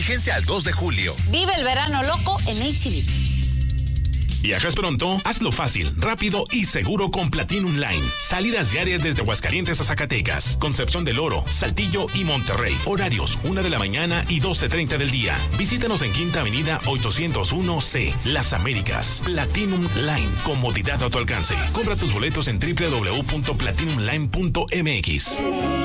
Vigencia al 2 de julio. Vive el verano loco en H-E-B. ¿Viajas pronto? Hazlo fácil, rápido y seguro con Platinum Line. Salidas diarias desde Aguascalientes a Zacatecas, Concepción del Oro, Saltillo y Monterrey. Horarios 1 de la mañana y 12:30 del día. Visítanos en Quinta Avenida 801C, Las Américas. Platinum Line, comodidad a tu alcance. Compra tus boletos en www.platinumline.mx.